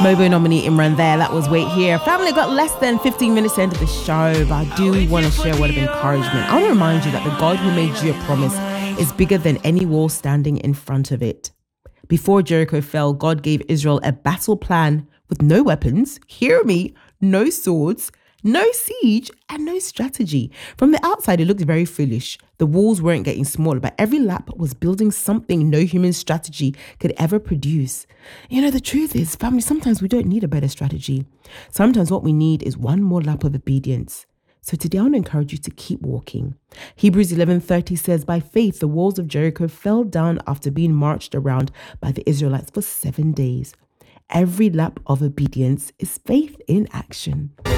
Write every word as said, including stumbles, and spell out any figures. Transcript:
Mobo nominee Imran there. That was Wait Here. Family, got less than fifteen minutes to end of the show, but I do want to share a word of encouragement. I want to remind you that the God who made you a promise is bigger than any wall standing in front of it. Before Jericho fell, God gave Israel a battle plan with no weapons, hear me, no swords, no siege, and no strategy. From the outside, it looked very foolish. The walls weren't getting smaller, but every lap was building something no human strategy could ever produce. You know, the truth is, family, sometimes we don't need a better strategy. Sometimes what we need is one more lap of obedience. So today I want to encourage you to keep walking. Hebrews eleven thirty says, by faith, the walls of Jericho fell down after being marched around by the Israelites for seven days. Every lap of obedience is faith in action.